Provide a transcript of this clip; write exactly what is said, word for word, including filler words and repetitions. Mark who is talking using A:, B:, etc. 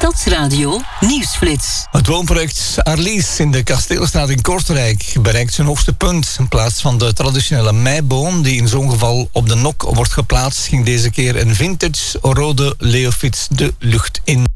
A: Stadsradio Nieuwsflits.
B: Het woonproject Arlies in de Kasteelstraat in Kortrijk bereikt zijn hoogste punt. In plaats van de traditionele meiboom die in zo'n geval op de nok wordt geplaatst, ging deze keer een vintage rode leofit de lucht in.